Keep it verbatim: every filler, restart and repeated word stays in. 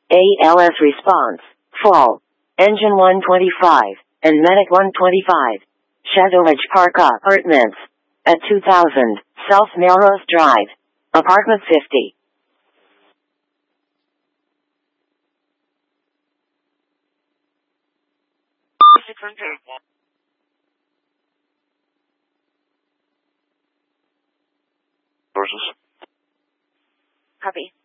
A L S response, fall. Engine one twenty-five, and Medic one twenty-five. Shadow Ridge Park Apartments. At two thousand, South Melrose Drive. Apartment fifty. Sources. Copy.